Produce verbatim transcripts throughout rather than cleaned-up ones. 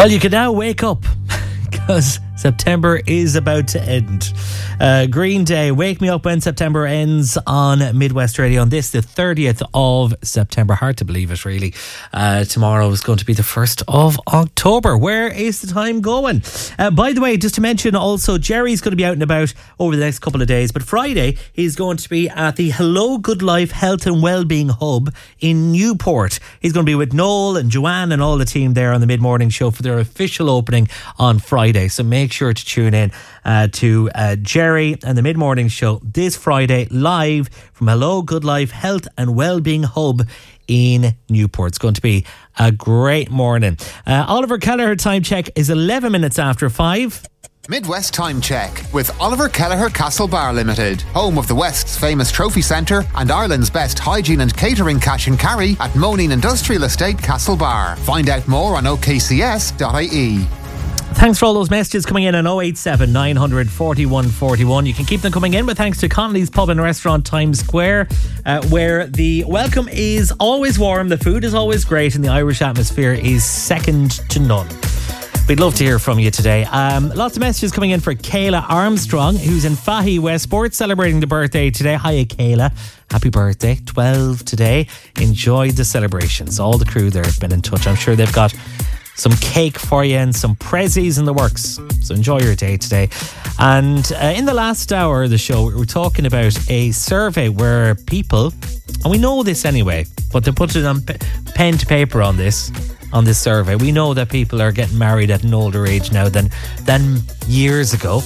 Well, you can now wake up because September is about to end. Uh, Green Day, Wake Me Up When September Ends on Midwest Radio on this, the thirtieth of September. Hard to believe it, really. Uh, tomorrow is going to be the first of October. Where is the time going? Uh, by the way, just to mention also, Jerry's going to be out and about over the next couple of days, but Friday he's going to be at the Hello Good Life Health and Wellbeing Hub in Newport. He's going to be with Noel and Joanne and all the team there on the mid-morning show for their official opening on Friday. So make sure to tune in uh, to uh, Jerry and the mid-morning show this Friday live from Hello Good Life Health and Wellbeing Hub in Newport. It's going to be a great morning. Uh, Oliver Kelleher time check is eleven minutes after five. Midwest Time Check with Oliver Kelleher Castle Bar Limited, home of the West's famous trophy centre and Ireland's best hygiene and catering cash and carry at Moneen Industrial Estate Castle Bar. Find out more on o k c s dot i e. Thanks for all those messages coming in on oh eight seven, nine hundred, forty-one forty-one. You can keep them coming in with thanks to Connolly's Pub and Restaurant Times Square, uh, where the welcome is always warm, the food is always great, and the Irish atmosphere is second to none. We'd love to hear from you today. Um, lots of messages coming in for Kayla Armstrong, who's in Fahy Westport, celebrating the birthday today. Hiya, Kayla. Happy birthday. twelve today. Enjoy the celebrations. All the crew there have been in touch. I'm sure they've got some cake for you and some prezzies in the works. So enjoy your day today. And uh, in the last hour of the show, we were talking about a survey where people, and we know this anyway, but they put it on p- pen to paper on this, on this survey. We know that people are getting married at an older age now than, than years ago.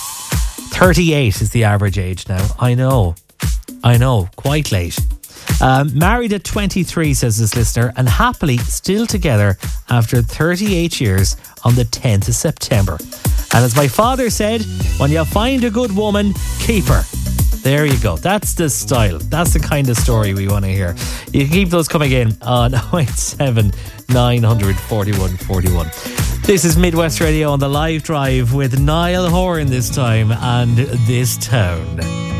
thirty-eight is the average age now. I know. I know. Quite late. Um, married at twenty-three, says this listener, and happily still together after thirty-eight years on the tenth of September. And as my father said, when you find a good woman, keep her. There you go. That's the style. That's the kind of story we want to hear. You can keep those coming in on oh eight seven, nine hundred, forty-one forty-one. This is Midwest Radio on the live drive with Niall Horan this time and This Town.